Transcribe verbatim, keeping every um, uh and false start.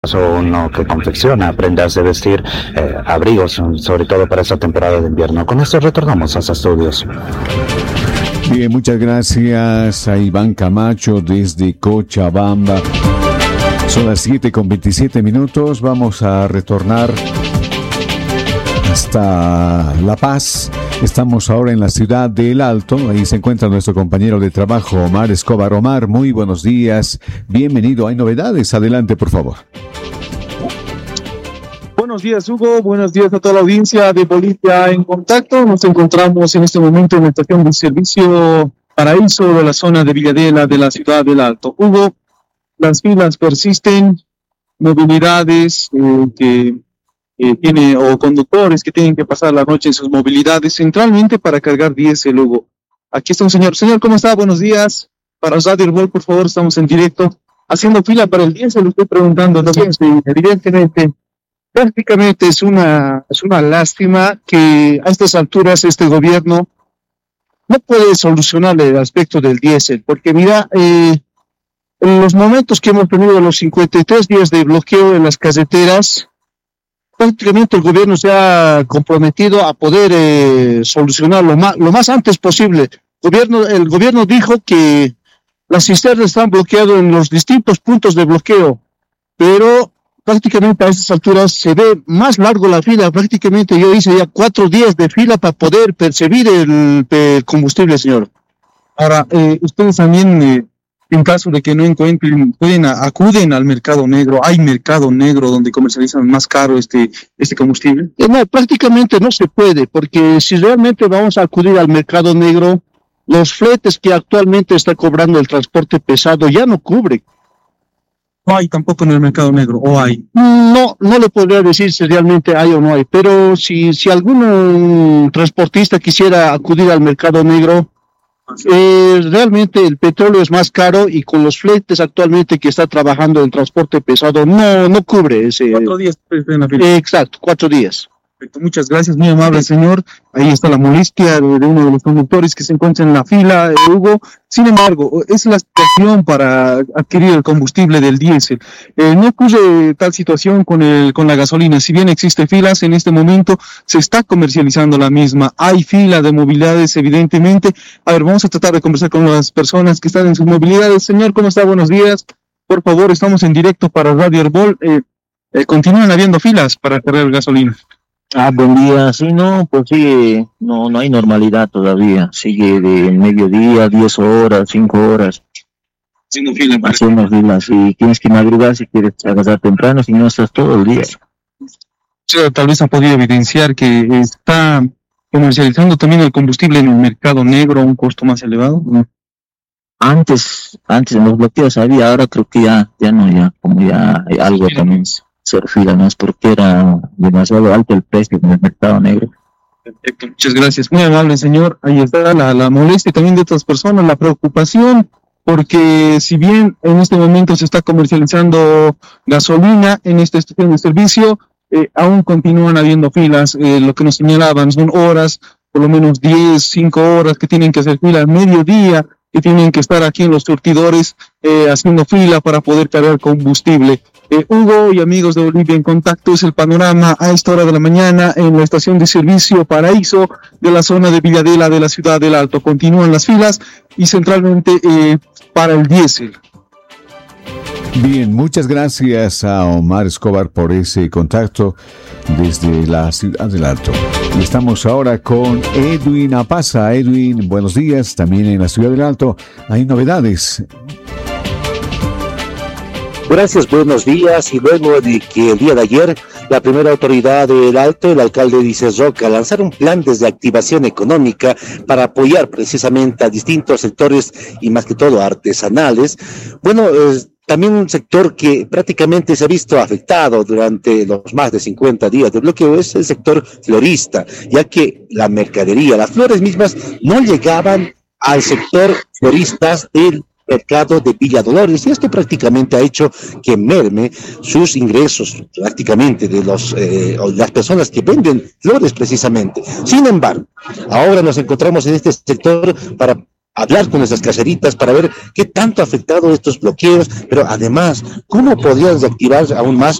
Uno que confecciona prendas de vestir, eh, abrigos, sobre todo para esta temporada de invierno. Con esto retornamos a los estudios. Bien, muchas gracias a Iván Camacho desde Cochabamba. Son las siete con veintisiete minutos. Vamos a retornar hasta La Paz. Estamos ahora en la ciudad de El Alto. Ahí se encuentra nuestro compañero de trabajo, Omar Escobar. Omar, muy buenos días. Bienvenido. ¿Hay novedades? Adelante, por favor. Buenos días, Hugo. Buenos días a toda la audiencia de Bolivia en Contacto. Nos encontramos en este momento en la estación de servicio Paraíso de la zona de Villadela de la ciudad del Alto. Hugo, las filas persisten, movilidades eh, que eh, tiene o conductores que tienen que pasar la noche en sus movilidades centralmente para cargar diésel, Hugo. Aquí está un señor. Señor, ¿cómo está? Buenos días. Para Radio Herbol, por favor, estamos en directo. Haciendo fila para el diésel, lo estoy preguntando también. Sí, evidentemente. Prácticamente es una, es una lástima que a estas alturas este gobierno no puede solucionar el aspecto del diésel, porque mira, eh, en los momentos que hemos tenido los cincuenta y tres días de bloqueo en las carreteras, prácticamente el gobierno se ha comprometido a poder eh, solucionar lo más, lo más antes posible. Gobierno, el gobierno dijo que las cisternas están bloqueadas en los distintos puntos de bloqueo, pero prácticamente a estas alturas se ve más largo la fila. Prácticamente yo hice ya cuatro días de fila para poder percibir el, el combustible, señor. Ahora, eh, ustedes también, eh, en caso de que no encuentren, pueden a, acuden al mercado negro. Hay mercado negro donde comercializan más caro este, este combustible. Eh, no, prácticamente no se puede, porque si realmente vamos a acudir al mercado negro, los fletes que actualmente está cobrando el transporte pesado ya no cubren. No hay tampoco en el mercado negro, ¿o hay? No, no le podría decir si realmente hay o no hay, pero si, si algún transportista quisiera acudir al mercado negro, eh, realmente el petróleo es más caro y con los fletes actualmente que está trabajando el transporte pesado no, no cubre ese. Cuatro días en la fila. Eh, exacto, cuatro días. Perfecto, muchas gracias, muy amable señor. Ahí está la molestia de, de uno de los conductores que se encuentra en la fila, eh, Hugo. Sin embargo, es la situación para adquirir el combustible del diésel. Eh, no ocurre tal situación con, el, con la gasolina. Si bien existe filas, en este momento se está comercializando la misma. Hay fila de movilidades, evidentemente. A ver, vamos a tratar de conversar con las personas que están en sus movilidades. Señor, ¿cómo está? Buenos días. Por favor, estamos en directo para Radio Herbol. Eh, eh, continúan habiendo filas para cargar gasolina. Ah, buen día. Sí, no, pues sigue, no, no hay normalidad todavía. Sigue de mediodía, diez horas, cinco horas. Haciendo fila. Haciendo fila, sí. Tienes que madrugar si quieres agarrar temprano, si no estás todo el día. Sí, tal vez ha podido evidenciar que está comercializando también el combustible en el mercado negro a un costo más elevado. Antes, antes en los bloqueos había, ahora creo que ya, ya no, ya, como ya hay algo también. Ser fila más porque era demasiado alto el precio en el mercado negro. Perfecto, muchas gracias, muy amable señor. Ahí está la, la molestia también de otras personas, la preocupación, porque si bien en este momento se está comercializando gasolina en esta estación de servicio, eh, aún continúan habiendo filas. Eh, lo que nos señalaban son horas, por lo menos diez, cinco horas que tienen que hacer fila al mediodía, que tienen que estar aquí en los surtidores eh, haciendo fila para poder cargar combustible. Eh, Hugo y amigos de Bolivia en Contacto, es el panorama a esta hora de la mañana en la estación de servicio Paraíso de la zona de Villadela de la ciudad del Alto. Continúan las filas y centralmente eh, para el diésel. Bien, muchas gracias a Omar Escobar por ese contacto desde la ciudad del Alto. Y estamos ahora con Edwin Apaza. Edwin, buenos días. También en la ciudad del Alto hay novedades. Gracias, buenos días. Y luego de que el día de ayer la primera autoridad del Alto, el alcalde Dice Roca, lanzar un plan desde activación económica para apoyar precisamente a distintos sectores y más que todo artesanales. Bueno, eh, también un sector que prácticamente se ha visto afectado durante los más de cincuenta días de bloqueo es el sector florista, ya que la mercadería, las flores mismas no llegaban al sector floristas del mercado de Villa Dolores, y esto prácticamente ha hecho que merme sus ingresos prácticamente de los eh, las personas que venden flores precisamente. Sin embargo, ahora nos encontramos en este sector para hablar con nuestras caseritas para ver qué tanto ha afectado estos bloqueos, pero además, ¿cómo podrían reactivar aún más